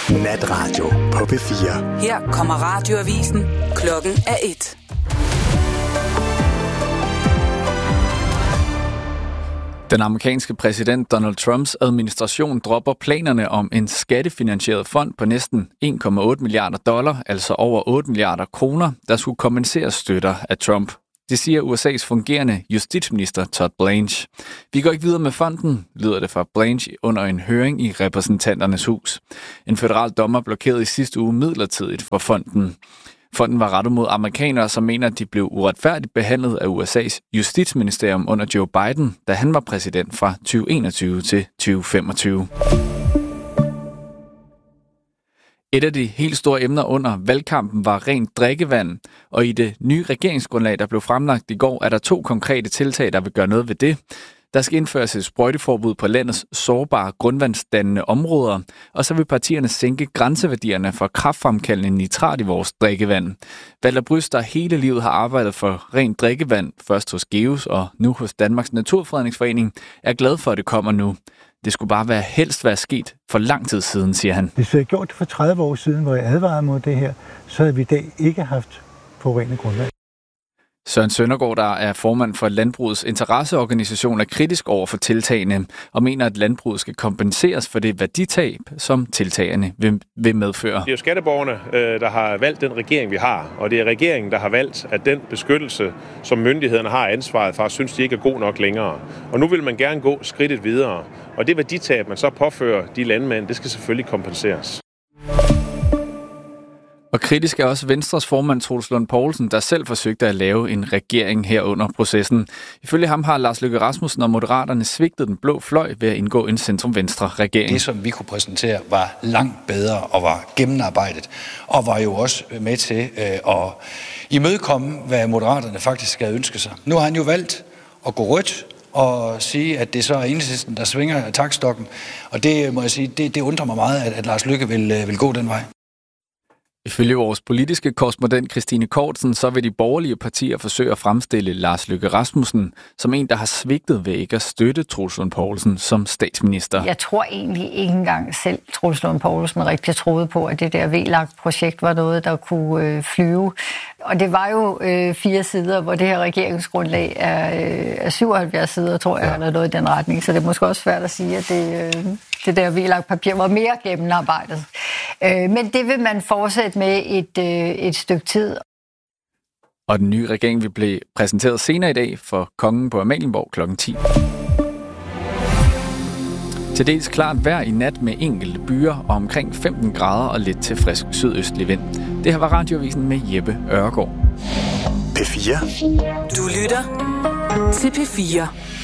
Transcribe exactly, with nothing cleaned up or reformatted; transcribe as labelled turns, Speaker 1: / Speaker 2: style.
Speaker 1: Natradio på P fire.
Speaker 2: Her kommer radioavisen. Klokken er et.
Speaker 3: Den amerikanske præsident Donald Trumps administration dropper planerne om en skattefinansieret fond på næsten en komma otte milliarder dollar, altså over otte milliarder kroner, der skulle kompensere støtter af Trump. Det siger U S A's fungerende justitsminister Todd Blanche. Vi går ikke videre med fonden, lyder det fra Blanche under en høring i repræsentanternes hus. En federal dommer blokerede i sidste uge midlertidigt for fonden. Fonden var rettet mod amerikanere, som mener, at de blev uretfærdigt behandlet af U S A's justitsministerium under Joe Biden, da han var præsident fra tyve enogtyve til tyve femogtyve. Et af de helt store emner under valgkampen var rent drikkevand, og i det nye regeringsgrundlag, der blev fremlagt i går, er der to konkrete tiltag, der vil gøre noget ved det. Der skal indføres et sprøjteforbud på landets sårbare grundvandsdannende områder, og så vil partierne sænke grænseværdierne for kræftfremkaldende nitrat i vores drikkevand. Walter Brys, der hele livet har arbejdet for rent drikkevand, først hos GEUS og nu hos Danmarks Naturfredningsforening, er glad for, at det kommer nu. Det skulle bare være helst være sket for lang tid siden, siger han.
Speaker 4: Hvis vi havde gjort det for tredive år siden, hvor jeg advarede mod det her, så havde vi i dag ikke haft forurenet grundvand.
Speaker 3: Søren Søndergaard, der er formand for Landbrugets interesseorganisation, er kritisk over for tiltagene og mener, at landbruget skal kompenseres for det værditab, som tiltagene vil, vil medføre.
Speaker 5: Det er jo skatteborgerne, der har valgt den regering, vi har, og det er regeringen, der har valgt, at den beskyttelse, som myndighederne har ansvaret for, synes de ikke er god nok længere. Og nu vil man gerne gå skridtet videre, og det værditab, man så påfører de landmænd, det skal selvfølgelig kompenseres.
Speaker 3: Og kritisk er også Venstres formand Troels Lund Poulsen, der selv forsøgte at lave en regering her under processen. Ifølge ham har Lars Løkke Rasmussen og Moderaterne svigtet den blå fløj ved at indgå en centrum-venstre-regering.
Speaker 6: Det, som vi kunne præsentere, var langt bedre og var gennemarbejdet, og var jo også med til øh, at imødekomme, hvad Moderaterne faktisk havde ønsket sig. Nu har han jo valgt at gå rødt og sige, at det så er Enhedslisten, der svinger taktstokken, og det må jeg sige, det, det undrer mig meget, at, at Lars Løkke vil, vil gå den vej.
Speaker 3: Ifølge vores politiske korrespondent Christine Kortsen, så vil de borgerlige partier forsøge at fremstille Lars Løkke Rasmussen som en, der har svigtet ved ikke at støtte Troels Lund Poulsen som statsminister.
Speaker 7: Jeg tror egentlig ikke engang selv, Troels Lund Poulsen rigtig troede på, at det der V L A K-projekt var noget, der kunne øh, flyve. Og det var jo øh, fire sider, hvor det her regeringsgrundlag er, øh, er syvoghalvfjerds sider, tror jeg, ja. Eller noget i den retning. Så det er måske også svært at sige, at det, øh, det der V L A K-papir var mere gennemarbejdet. Øh, men det vil man fortsætte med et, øh, et stykke tid.
Speaker 3: Og den nye regering vil blive præsenteret senere i dag for kongen på Amalienborg klokken ti. Til dels klart vejr i nat med enkelte byer og omkring femten grader og lidt til frisk sydøstlig vind. Det her var radioavisen med Jeppe Øregård.
Speaker 1: P fire.
Speaker 2: Du lytter til P fire.